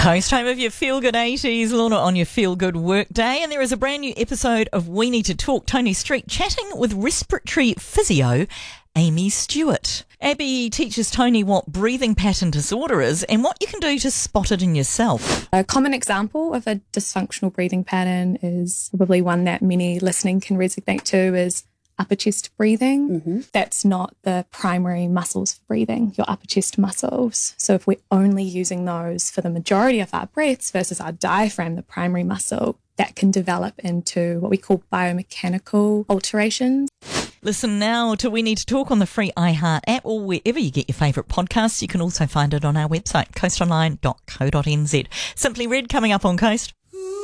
Coast, home of your Feel Good 80s, Lorna on your Feel Good work day. And there is a brand new episode of We Need to Talk. Tony Street chatting with respiratory physio Amy Stewart. Abby teaches Tony what breathing pattern disorder is and what you can do to spot it in yourself. A common example of a dysfunctional breathing pattern is probably one that many listening can resonate to is upper chest breathing. That's not the primary muscles for breathing, your upper chest muscles. So if we're only using those for the majority of our breaths versus our diaphragm, the primary muscle, that can develop into what we call biomechanical alterations. Listen now to We Need to Talk on the free iHeart app or wherever you get your favourite podcasts. You can also find it on our website, coastonline.co.nz. Simply Red coming up on Coast.